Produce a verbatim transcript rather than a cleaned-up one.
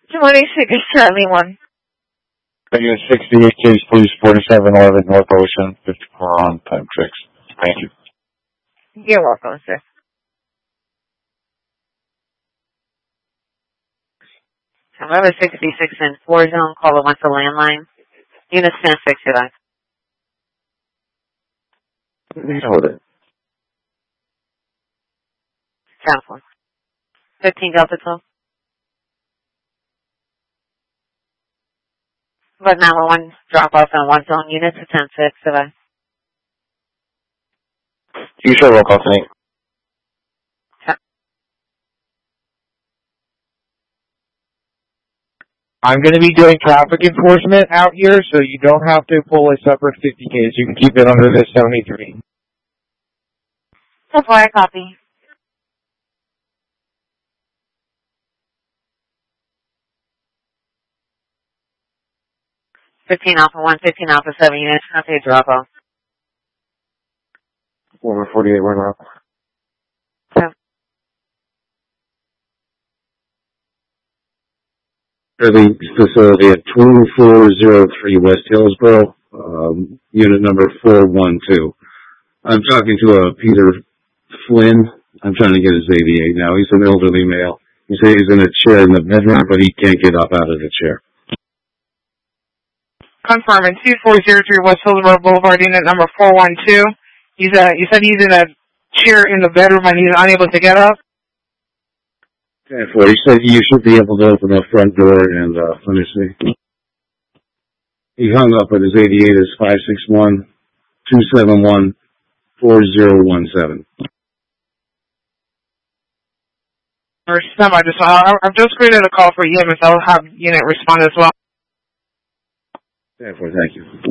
Good morning, Secret Charlie one. Unit sixty-eight, case police, forty-seven eleven North Ocean, fifty-four on time six. Thank you. You're welcome, sir. However, sixty-six in four zone, caller wants a landline. Unit ten six, your line. Hold it. Telephone. fifteen Delta two. But number one drop off in one zone, unit to ten six, your line. You sure roll call thing. I'm going to be doing traffic enforcement out here, so you don't have to pull a separate fifty Ks. You can keep it under this seventy-three. So far, copy. fifteen Alpha one, fifteen Alpha seven units, copy a drop off. Over forty-eight, one route. The facility at twenty-four oh three West Hillsborough, um, unit number four one two. I'm talking to uh, Peter Flynn. I'm trying to get his A D A now. He's an elderly male. He says he's in a chair in the bedroom, but he can't get up out of the chair. Confirming two four zero three West Hillsborough Boulevard, unit number four one two. He's uh, you said he's in a chair in the bedroom and he's unable to get up? ten four. He said you should be able to open the front door and, uh, let me see. He hung up, but his A D A is five six one, two seven one, four zero one seven. Or some, I just, I've just created a call for units. I'll have unit respond as well. ten four, thank you.